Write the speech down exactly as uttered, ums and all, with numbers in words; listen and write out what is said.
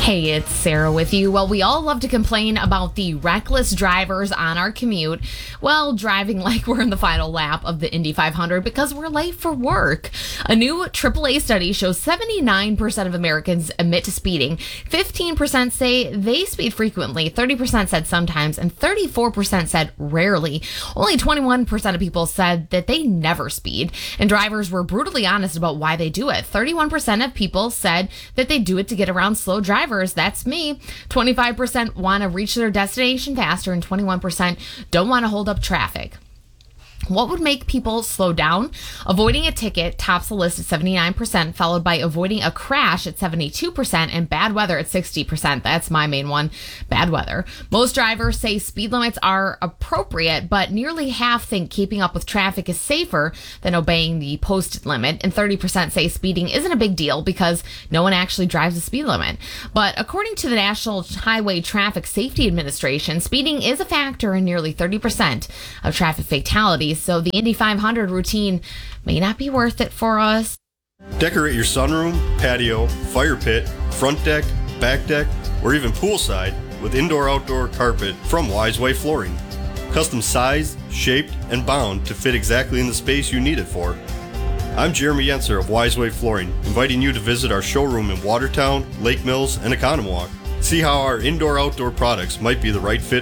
Hey, it's Sarah with you. Well, we all love to complain about the reckless drivers on our commute. Well, driving like we're in the final lap of the Indy five hundred because we're late for work. A new triple A study shows seventy-nine percent of Americans admit to speeding. fifteen percent say they speed frequently. thirty percent said sometimes, and thirty-four percent said rarely. Only twenty-one percent of people said that they never speed. And drivers were brutally honest about why they do it. thirty-one percent of people said that they do it to get around slow drivers. That's me. twenty-five percent want to reach their destination faster, and twenty-one percent don't want to hold up traffic. What would make people slow down? Avoiding a ticket tops the list at seventy-nine percent, followed by avoiding a crash at seventy-two percent and bad weather at sixty percent. That's my main one, bad weather. Most drivers say speed limits are appropriate, but nearly half think keeping up with traffic is safer than obeying the posted limit, and thirty percent say speeding isn't a big deal because no one actually drives the speed limit. But according to the National Highway Traffic Safety Administration, speeding is a factor in nearly thirty percent of traffic fatalities. So the Indy five hundred routine may not be worth it for us. Decorate your sunroom, patio, fire pit, front deck, back deck, or even poolside with indoor-outdoor carpet from Wiseway Flooring. Custom sized, shaped, and bound to fit exactly in the space you need it for. I'm Jeremy Yenser of Wiseway Flooring, inviting you to visit our showroom in Watertown, Lake Mills, and Economwalk. See how our indoor-outdoor products might be the right fit